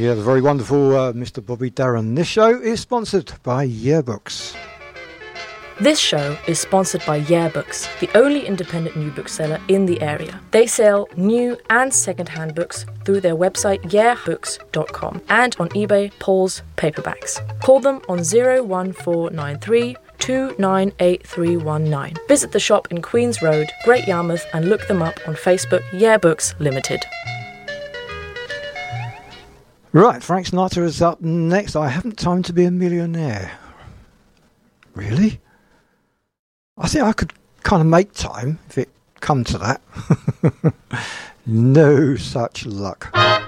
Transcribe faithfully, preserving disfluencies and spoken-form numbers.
Yeah, the very wonderful uh, Mister Bobby Darin. This show is sponsored by Yearbooks. This show is sponsored by Yearbooks, the only independent new bookseller in the area. They sell new and second-hand books through their website yearbooks dot com and on eBay Paul's Paperbacks. Call them on zero one four nine three two nine eight three one nine. Visit the shop in Queens Road, Great Yarmouth, and look them up on Facebook, Yearbooks Limited. Right, Frank Sinatra is up next. I haven't time to be a millionaire. Really? I think I could kind of make time if it come to that. No such luck.